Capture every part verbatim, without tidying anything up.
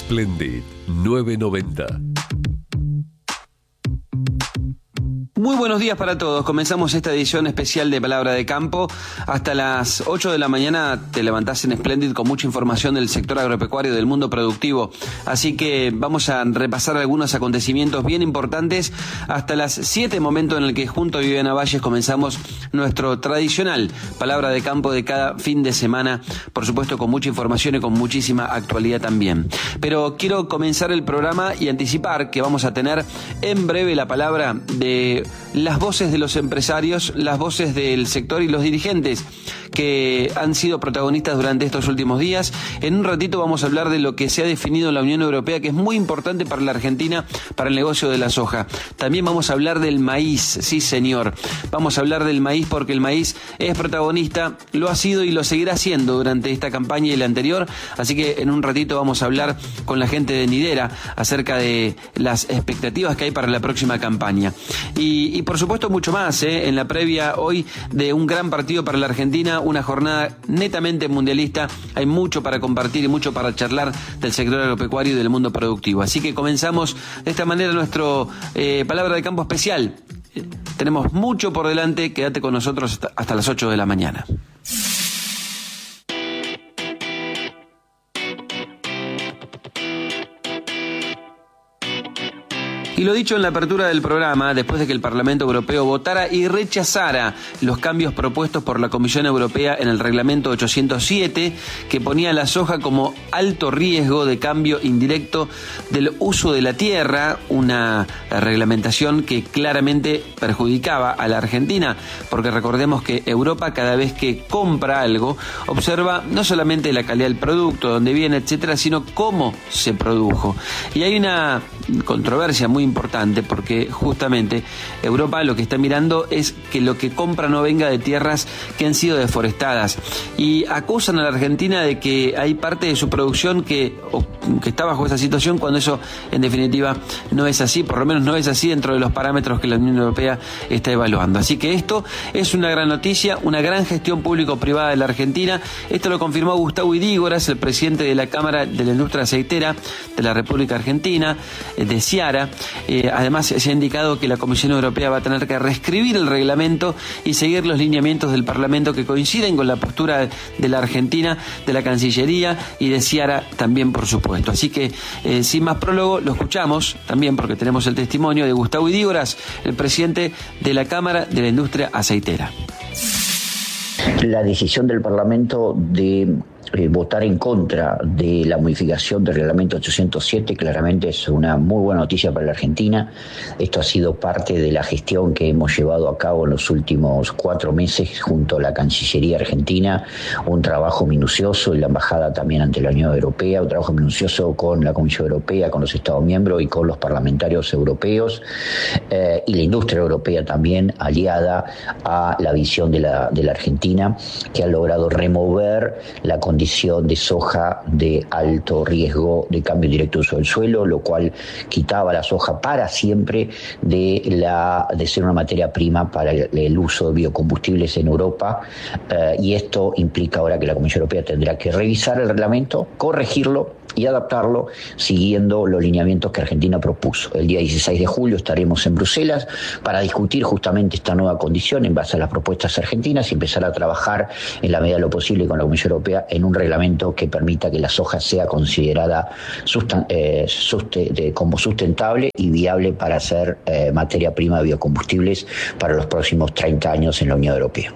Splendid nueve noventa. Muy buenos días para todos. Comenzamos esta edición especial de Palabra de Campo. Hasta las ocho de la mañana te levantás en Splendid con mucha información del sector agropecuario, del mundo productivo. Así que vamos a repasar algunos acontecimientos bien importantes hasta las siete, momento en el que junto a Viviana Valles comenzamos nuestro tradicional Palabra de Campo de cada fin de semana, por supuesto con mucha información y con muchísima actualidad también. Pero quiero comenzar el programa y anticipar que vamos a tener en breve la palabra de las voces de los empresarios, las voces del sector y los dirigentes que han sido protagonistas durante estos últimos días. En un ratito vamos a hablar de lo que se ha definido en la Unión Europea, que es muy importante para la Argentina, para el negocio de la soja. También vamos a hablar del maíz, sí señor. Vamos a hablar del maíz porque el maíz es protagonista, lo ha sido y lo seguirá siendo durante esta campaña y la anterior. Así que en un ratito vamos a hablar con la gente de Nidera acerca de las expectativas que hay para la próxima campaña. Y, y por supuesto mucho más, ¿eh? En la previa hoy de un gran partido para la Argentina, una jornada netamente mundialista. Hay mucho para compartir y mucho para charlar del sector agropecuario y del mundo productivo. Así que comenzamos de esta manera nuestro eh, Palabra de Campo especial. Eh, tenemos mucho por delante, quédate con nosotros hasta, hasta las ocho de la mañana. Y lo dicho en la apertura del programa, después de que el Parlamento Europeo votara y rechazara los cambios propuestos por la Comisión Europea en el Reglamento ochocientos siete, que ponía la soja como alto riesgo de cambio indirecto del uso de la tierra, una reglamentación que claramente perjudicaba a la Argentina, porque recordemos que Europa, cada vez que compra algo, observa no solamente la calidad del producto, dónde viene, etcétera, sino cómo se produjo. Y hay una controversia muy importante porque justamente Europa lo que está mirando es que lo que compra no venga de tierras que han sido deforestadas, y acusan a la Argentina de que hay parte de su producción que, que está bajo esa situación, cuando eso en definitiva no es así, por lo menos no es así dentro de los parámetros que la Unión Europea está evaluando. Así que esto es una gran noticia, una gran gestión público-privada de la Argentina. Esto lo confirmó Gustavo Idígoras, el presidente de la Cámara de la Industria Aceitera de la República Argentina, de Ciara. Eh, además se ha indicado que la Comisión Europea va a tener que reescribir el reglamento y seguir los lineamientos del Parlamento que coinciden con la postura de la Argentina, de la Cancillería y de Ciara también, por supuesto. Así que eh, sin más prólogo, lo escuchamos también porque tenemos el testimonio de Gustavo Idígoras, el presidente de la Cámara de la Industria Aceitera. La decisión del Parlamento de Eh, votar en contra de la modificación del reglamento ochocientos siete claramente es una muy buena noticia para la Argentina. Esto ha sido parte de la gestión que hemos llevado a cabo en los últimos cuatro meses junto a la Cancillería Argentina, un trabajo minucioso, y la Embajada también ante la Unión Europea, un trabajo minucioso con la Comisión Europea, con los Estados miembros y con los parlamentarios europeos, eh, y la industria europea también, aliada a la visión de la, de la Argentina, que ha logrado remover la condición de soja de alto riesgo de cambio directo de uso del suelo, lo cual quitaba la soja para siempre de la de ser una materia prima para el, el uso de biocombustibles en Europa, eh, y esto implica ahora que la Comisión Europea tendrá que revisar el reglamento, corregirlo y adaptarlo siguiendo los lineamientos que Argentina propuso. El día dieciséis de julio estaremos en Bruselas para discutir justamente esta nueva condición en base a las propuestas argentinas y empezar a trabajar en la medida de lo posible con la Comisión Europea en un reglamento que permita que la soja sea considerada sustan- eh, suste- de, como sustentable y viable para ser eh, materia prima de biocombustibles para los próximos treinta años en la Unión Europea.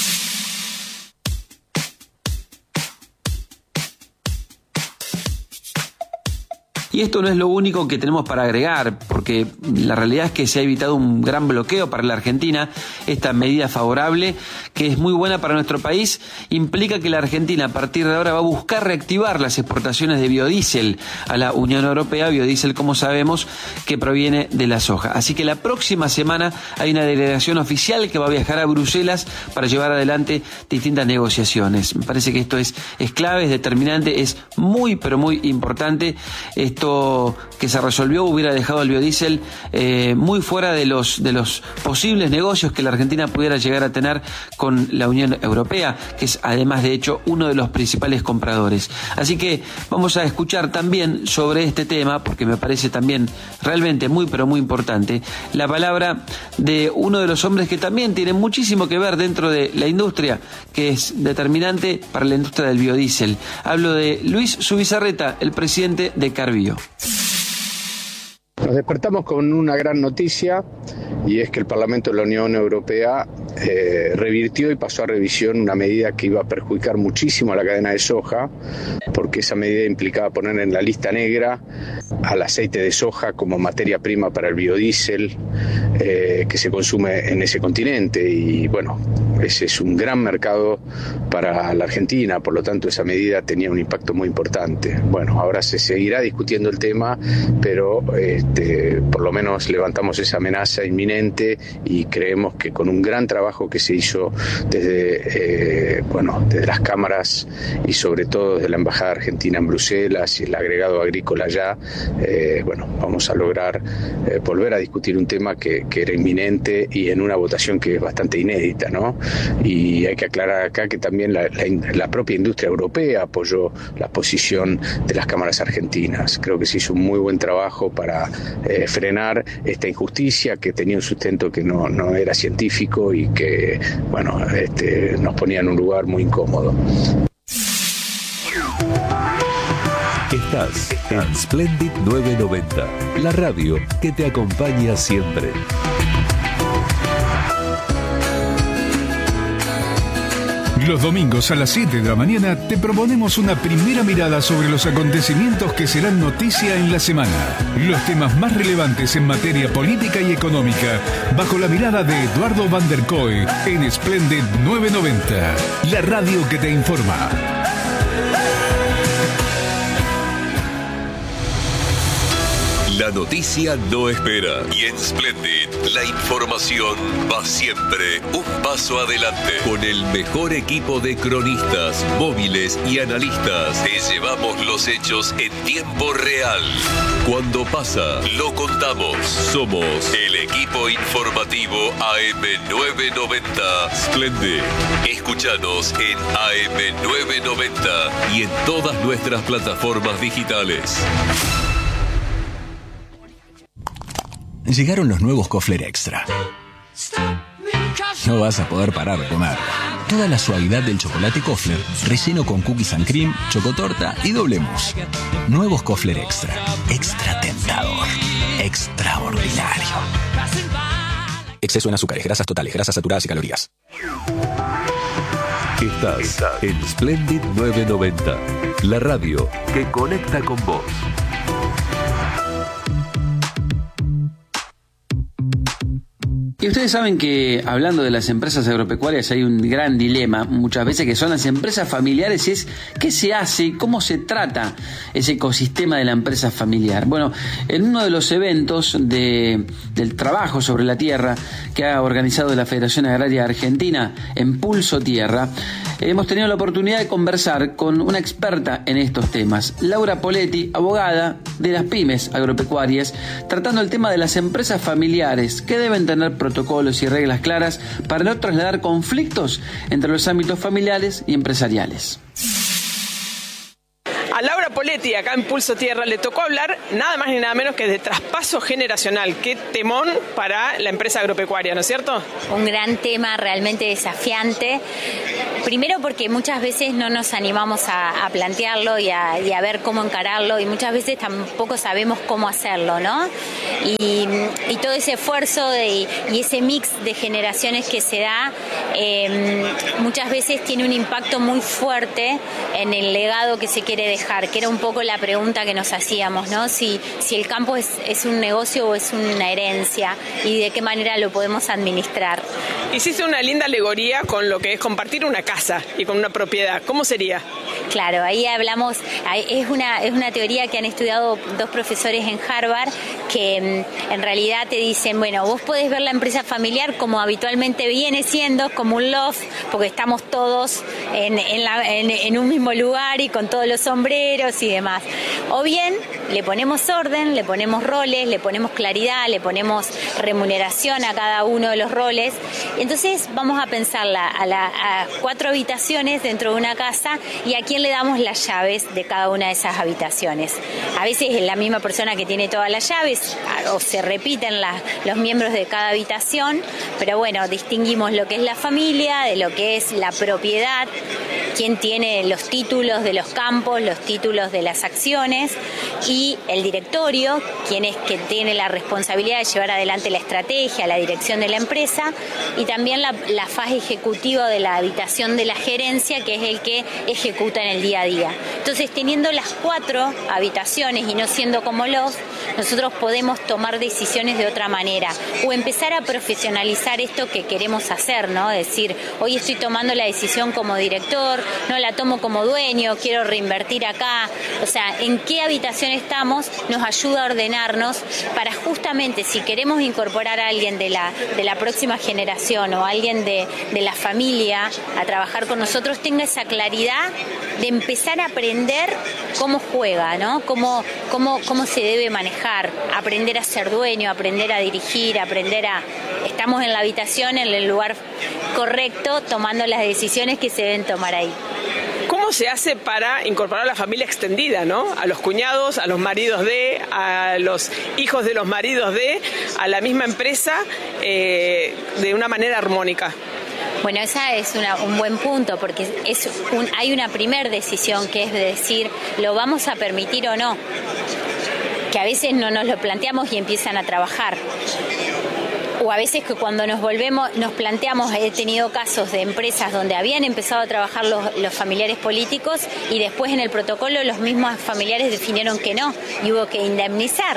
Y esto no es lo único que tenemos para agregar, porque la realidad es que se ha evitado un gran bloqueo para la Argentina. Esta medida favorable, que es muy buena para nuestro país, implica que la Argentina a partir de ahora va a buscar reactivar las exportaciones de biodiesel a la Unión Europea, biodiesel, como sabemos, que proviene de la soja. Así que la próxima semana hay una delegación oficial que va a viajar a Bruselas para llevar adelante distintas negociaciones. Me parece que esto es, es clave, es determinante, es muy, pero muy importante. Este esto que se resolvió hubiera dejado el biodiesel eh, muy fuera de los, de los posibles negocios que la Argentina pudiera llegar a tener con la Unión Europea, que es además de hecho uno de los principales compradores. Así que vamos a escuchar también sobre este tema, porque me parece también realmente muy pero muy importante, la palabra de uno de los hombres que también tiene muchísimo que ver dentro de la industria, que es determinante para la industria del biodiesel. Hablo de Luis Zubizarreta, el presidente de Carbio. Nos despertamos con una gran noticia, y es que el Parlamento de la Unión Europea eh, revirtió y pasó a revisión una medida que iba a perjudicar muchísimo a la cadena de soja, porque esa medida implicaba poner en la lista negra al aceite de soja como materia prima para el biodiesel eh, que se consume en ese continente. Y bueno, ese es un gran mercado para la Argentina, por lo tanto esa medida tenía un impacto muy importante. Bueno, ahora se seguirá discutiendo el tema, pero este, por lo menos levantamos esa amenaza inminente y creemos que con un gran trabajo que se hizo desde, eh, bueno, desde las cámaras y sobre todo desde la Embajada Argentina en Bruselas y el agregado agrícola allá, eh, bueno, vamos a lograr eh, volver a discutir un tema que, que era inminente y en una votación que es bastante inédita, ¿no? Y hay que aclarar acá que también la, la, la propia industria europea apoyó la posición de las cámaras argentinas. Creo que se hizo un muy buen trabajo para eh, frenar esta injusticia que tenía un sustento que no, no era científico y que, bueno, este, nos ponía en un lugar muy incómodo. Estás en Splendid novecientos noventa, la radio que te acompaña siempre. Los domingos a las siete de la mañana te proponemos una primera mirada sobre los acontecimientos que serán noticia en la semana. Los temas más relevantes en materia política y económica, bajo la mirada de Eduardo Van der Kooi en Splendid novecientos noventa, la radio que te informa. La noticia no espera y en Splendid la información va siempre un paso adelante. Con el mejor equipo de cronistas, móviles y analistas, te llevamos los hechos en tiempo real. Cuando pasa, lo contamos. Somos el equipo informativo A M novecientos noventa Splendid. Escúchanos en A M novecientos noventa y en todas nuestras plataformas digitales. Llegaron los nuevos Kofler Extra. No vas a poder parar de comer. Toda la suavidad del chocolate Kofler, relleno con cookies and cream, chocotorta y doble mousse. Nuevos Kofler Extra. Extra tentador. Extraordinario. Exceso en azúcares, grasas totales, grasas saturadas y calorías. Estás en Splendid novecientos noventa, la radio que conecta con vos. Y ustedes saben que, hablando de las empresas agropecuarias, hay un gran dilema muchas veces, que son las empresas familiares, y es qué se hace, cómo se trata ese ecosistema de la empresa familiar. Bueno, en uno de los eventos de, del trabajo sobre la tierra que ha organizado la Federación Agraria Argentina, en Pulso Tierra, hemos tenido la oportunidad de conversar con una experta en estos temas, Laura Poletti, abogada de las pymes agropecuarias, tratando el tema de las empresas familiares que deben tener protocolos y reglas claras para no trasladar conflictos entre los ámbitos familiares y empresariales. A Laura Poletti, acá en Pulso Tierra, le tocó hablar nada más ni nada menos que de traspaso generacional. Qué temón para la empresa agropecuaria, ¿no es cierto? Un gran tema realmente desafiante. Primero porque muchas veces no nos animamos a, a plantearlo y a, y a ver cómo encararlo, y muchas veces tampoco sabemos cómo hacerlo, ¿no? Y, y todo ese esfuerzo de, y ese mix de generaciones que se da eh, muchas veces tiene un impacto muy fuerte en el legado que se quiere dejar, que era un poco la pregunta que nos hacíamos, ¿no? Si, si el campo es, es un negocio o es una herencia, y de qué manera lo podemos administrar. Hiciste una linda alegoría con lo que es compartir una casa y con una propiedad. ¿Cómo sería? Claro, ahí hablamos, es una, es una teoría que han estudiado dos profesores en Harvard que en realidad te dicen, bueno, vos podés ver la empresa familiar como habitualmente viene siendo, como un loft, porque estamos todos en, en, la, en, en un mismo lugar y con todos los sombreros y demás. O bien le ponemos orden, le ponemos roles, le ponemos claridad, le ponemos remuneración a cada uno de los roles. Entonces vamos a pensarla a, la, a cuatro habitaciones dentro de una casa y a quién le damos las llaves de cada una de esas habitaciones. A veces es la misma persona que tiene todas las llaves o se repiten la, los miembros de cada habitación, pero bueno, distinguimos lo que es la familia de lo que es la propiedad, quién tiene los títulos de los campos, los títulos de las acciones, y el directorio, quien es que tiene la responsabilidad de llevar adelante la estrategia, la dirección de la empresa, y también la, la fase ejecutiva de la habitación de la gerencia, que es el que ejecuta en el día a día. Entonces, teniendo las cuatro habitaciones y no siendo como los, nosotros podemos tomar decisiones de otra manera o empezar a profesionalizar esto que queremos hacer, ¿no? Decir, hoy estoy tomando la decisión como director, no la tomo como dueño, quiero reinvertir acá. O sea, en qué habitación estamos nos ayuda a ordenarnos para justamente, si queremos incorporar a alguien de la, de la próxima generación o alguien de, de la familia a trabajar con nosotros, tenga esa claridad de empezar a aprender cómo juega, ¿no? Cómo, cómo, cómo se debe manejar, aprender a ser dueño, aprender a dirigir, aprender a... Estamos en la habitación, en el lugar correcto, tomando las decisiones que se deben tomar ahí. ¿Cómo se hace para incorporar a la familia extendida, ¿no? A los cuñados, a los maridos de, a los hijos de los maridos de, a la misma empresa, eh, de una manera armónica? Bueno, esa es una, un buen punto, porque es un, hay una primer decisión que es de decir, ¿lo vamos a permitir o no? Que a veces no nos lo planteamos y empiezan a trabajar. O a veces que cuando nos volvemos, nos planteamos, he tenido casos de empresas donde habían empezado a trabajar los, los familiares políticos y después en el protocolo los mismos familiares definieron que no y hubo que indemnizar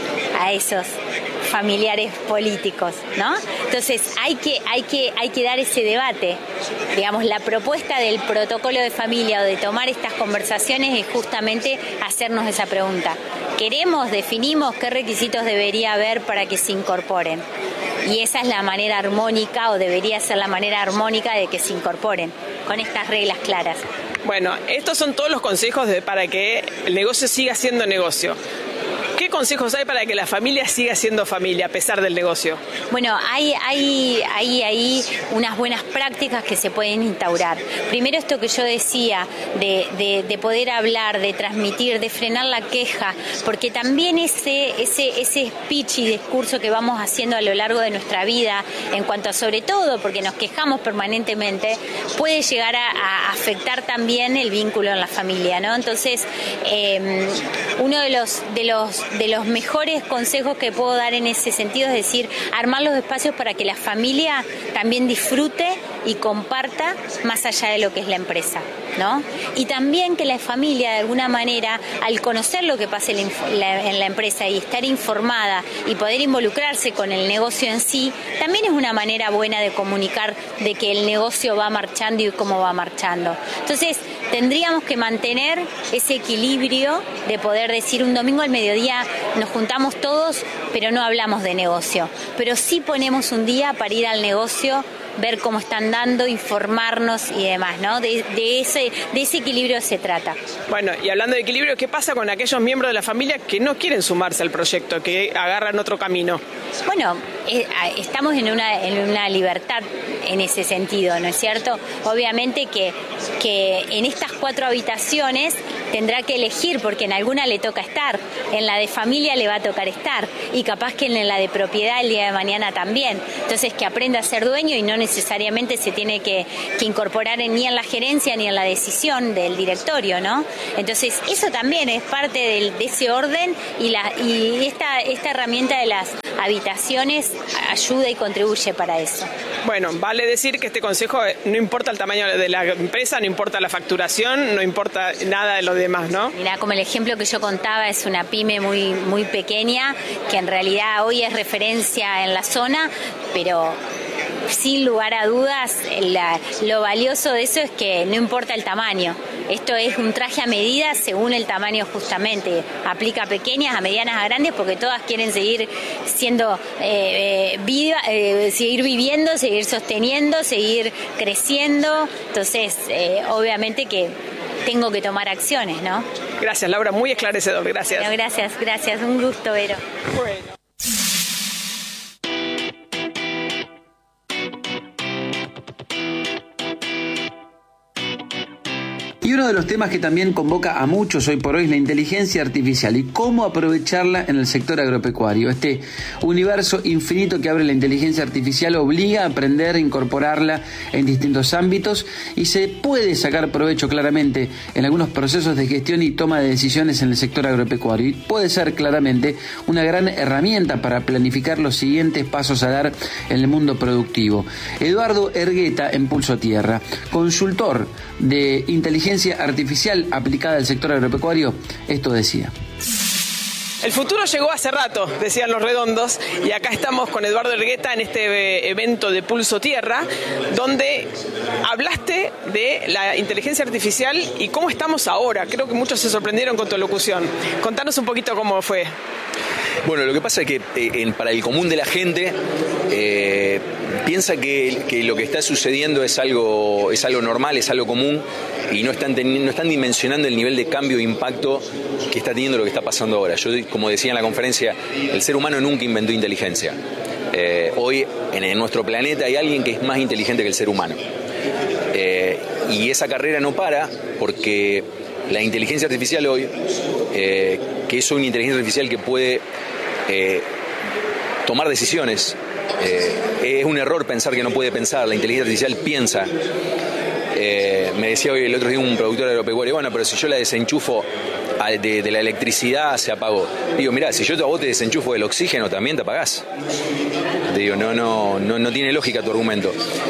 a esos familiares políticos, ¿no? Entonces hay que, hay que, hay que dar ese debate. Digamos, la propuesta del protocolo de familia o de tomar estas conversaciones es justamente hacernos esa pregunta. ¿Queremos, definimos qué requisitos debería haber para que se incorporen? Y esa es la manera armónica, o debería ser la manera armónica de que se incorporen, con estas reglas claras. Bueno, estos son todos los consejos de, para que el negocio siga siendo negocio. ¿Qué consejos hay para que la familia siga siendo familia a pesar del negocio? Bueno, hay, hay, hay, hay unas buenas prácticas que se pueden instaurar. Primero, esto que yo decía, de, de, de poder hablar, de transmitir, de frenar la queja, porque también ese, ese, ese speech y discurso que vamos haciendo a lo largo de nuestra vida, en cuanto a sobre todo, porque nos quejamos permanentemente, puede llegar a, a afectar también el vínculo en la familia, ¿no? Entonces, eh, uno de los, de los de los mejores consejos que puedo dar en ese sentido es decir, armar los espacios para que la familia también disfrute y comparta más allá de lo que es la empresa, ¿no? Y también que la familia, de alguna manera, al conocer lo que pasa en la, en la empresa y estar informada y poder involucrarse con el negocio en sí, también es una manera buena de comunicar de que el negocio va marchando y cómo va marchando. Entonces, tendríamos que mantener ese equilibrio de poder decir un domingo al mediodía nos juntamos todos, pero no hablamos de negocio. Pero sí ponemos un día para ir al negocio, ver cómo están dando, informarnos y demás, ¿no? De, de, ese, de ese equilibrio se trata. Bueno, y hablando de equilibrio, ¿qué pasa con aquellos miembros de la familia que no quieren sumarse al proyecto, que agarran otro camino? Bueno, eh, estamos en una, en una libertad en ese sentido, ¿no es cierto? Obviamente que, que en estas cuatro habitaciones tendrá que elegir, porque en alguna le toca estar, en la de familia le va a tocar estar, y capaz que en la de propiedad el día de mañana también. Entonces, que aprenda a ser dueño y no necesariamente se tiene que, que incorporar en, ni en la gerencia ni en la decisión del directorio, ¿no? Entonces, eso también es parte del, de ese orden, y, la, y esta, esta herramienta de las habitaciones ayuda y contribuye para eso. Bueno, vale decir que este consejo no importa el tamaño de la empresa, no importa la facturación, no importa nada de lo demás, ¿no? Mira, como el ejemplo que yo contaba, es una pyme muy, muy pequeña, que en realidad hoy es referencia en la zona, pero sin lugar a dudas, la, lo valioso de eso es que no importa el tamaño, Esto es un traje a medida según el tamaño justamente. Aplica a pequeñas, a medianas, a grandes, porque todas quieren seguir siendo eh, eh, viva, eh, seguir viviendo, seguir sosteniendo, seguir creciendo. Entonces, eh, obviamente que tengo que tomar acciones, ¿no? Gracias, Laura, muy esclarecedor, gracias. Bueno, gracias, gracias, un gusto, Vero. Bueno. Y uno de los temas que también convoca a muchos hoy por hoy es la inteligencia artificial y cómo aprovecharla en el sector agropecuario. Este universo infinito que abre la inteligencia artificial obliga a aprender a incorporarla en distintos ámbitos y se puede sacar provecho claramente en algunos procesos de gestión y toma de decisiones en el sector agropecuario. Y puede ser claramente una gran herramienta para planificar los siguientes pasos a dar en el mundo productivo. Eduardo Ergueta, en Pulso Tierra, consultor de inteligencia artificial aplicada al sector agropecuario, esto decía. El futuro llegó hace rato, decían los redondos, y acá estamos con Eduardo Ergueta en este evento de Pulso Tierra, donde hablaste de la inteligencia artificial y cómo estamos ahora. Creo que muchos se sorprendieron con tu locución. Contanos un poquito cómo fue. Bueno, lo que pasa es que eh, en, para el común de la gente eh, piensa que, que lo que está sucediendo es algo, es algo normal, es algo común, y no están, teni- no están dimensionando el nivel de cambio e impacto que está teniendo lo que está pasando ahora. Yo, como decía en la conferencia, el ser humano nunca inventó inteligencia. Eh, hoy en, en nuestro planeta hay alguien que es más inteligente que el ser humano. Eh, y esa carrera no para porque la inteligencia artificial hoy, eh, que es una inteligencia artificial que puede eh, tomar decisiones, eh, es un error pensar que no puede pensar. La inteligencia artificial piensa. Eh, me decía hoy el otro día un productor agropecuario, bueno, pero si yo la desenchufo de, de la electricidad se apagó. Digo, mirá, si yo a vos te desenchufo del oxígeno también te apagás. Te digo, no, no, no, no tiene lógica tu argumento.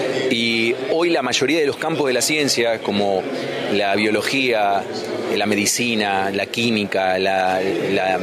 Y hoy la mayoría de los campos de la ciencia, como la biología, la medicina, la química, la, la,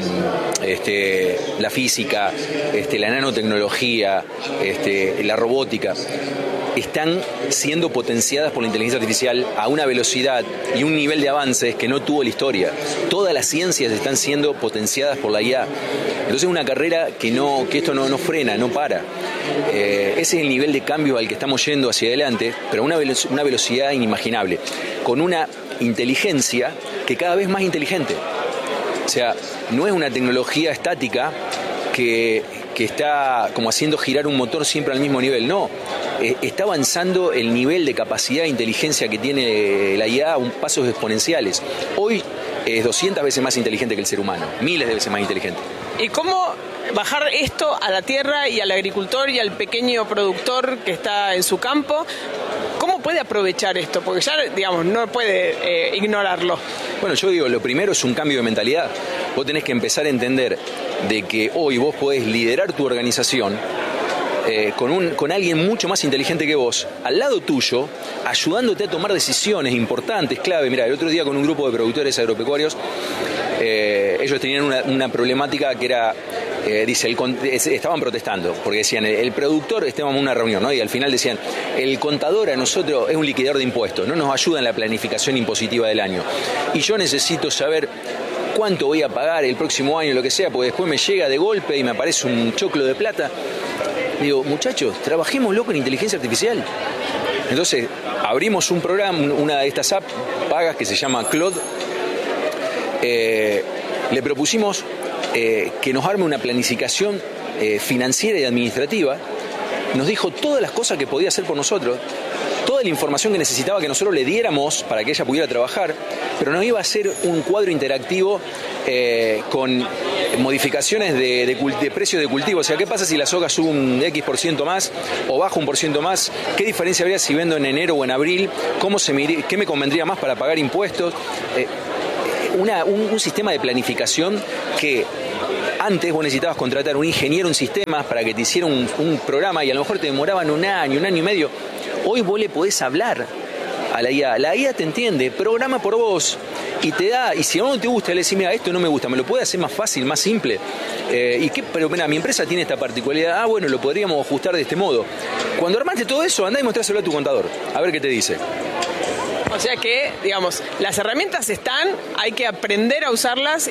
este, la física, este, la nanotecnología, este, la robótica, están siendo potenciadas por la inteligencia artificial a una velocidad y un nivel de avances que no tuvo la historia. Todas las ciencias están siendo potenciadas por la I A. Entonces es una carrera que, no, que esto no, no frena, no para. Eh, ese es el nivel de cambio al que estamos yendo hacia adelante, pero a una, velo- una velocidad inimaginable, con una inteligencia que cada vez más inteligente. O sea, no es una tecnología estática que, que está como haciendo girar un motor siempre al mismo nivel, no. Eh, está avanzando el nivel de capacidad e inteligencia que tiene la I A a un pasos exponenciales. Hoy es doscientas veces más inteligente que el ser humano, miles de veces más inteligente. ¿Y cómo bajar esto a la tierra y al agricultor y al pequeño productor que está en su campo? ¿Cómo puede aprovechar esto? Porque ya, digamos, no puede eh, ignorarlo. Bueno, yo digo, lo primero es un cambio de mentalidad. Vos tenés que empezar a entender de que hoy vos podés liderar tu organización eh, con, un, con alguien mucho más inteligente que vos, al lado tuyo, ayudándote a tomar decisiones importantes, clave. Mirá, el otro día con un grupo de productores agropecuarios, eh, ellos tenían una, una problemática que era, eh, dice, el, estaban protestando, porque decían, el, el productor, estábamos en una reunión, ¿no? Y al final decían, el contador a nosotros es un liquidador de impuestos, no nos ayuda en la planificación impositiva del año. Y yo necesito saber cuánto voy a pagar el próximo año, lo que sea, porque después me llega de golpe y me aparece un choclo de plata. Digo, muchachos, trabajemos loco en inteligencia artificial. Entonces, abrimos un programa, una de estas apps pagas que se llama Claude. Eh, le propusimos eh, que nos arme una planificación eh, financiera y administrativa. Nos dijo todas las cosas que podía hacer por nosotros, toda la información que necesitaba que nosotros le diéramos para que ella pudiera trabajar, pero nos iba a hacer un cuadro interactivo eh, con modificaciones de, de, de precios de cultivo. O sea, ¿qué pasa si la soja sube un X por ciento más o baja un por ciento más? ¿Qué diferencia habría si vendo en enero o en abril? ¿Cómo se me, ¿Qué me convendría más para pagar impuestos? Eh, una, un, un sistema de planificación que antes vos necesitabas contratar un ingeniero en sistemas para que te hiciera un, un programa y a lo mejor te demoraban un año, un año y medio. Hoy vos le podés hablar a la I A. La I A te entiende, programa por vos y te da, y si a uno no te gusta, le decís, mira, esto no me gusta, me lo puede hacer más fácil, más simple. Eh, ¿y qué? Pero mira, mi empresa tiene esta particularidad, ah, bueno, lo podríamos ajustar de este modo. Cuando armaste todo eso, andá y mostrárselo a tu contador, a ver qué te dice. O sea que, digamos, las herramientas están, hay que aprender a usarlas